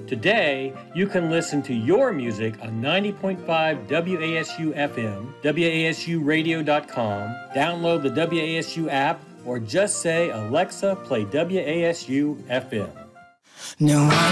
Today, you can listen to your music on 90.5 WASU FM, WASUradio.com, download the WASU app, or just say, Alexa, play WASU FM. No,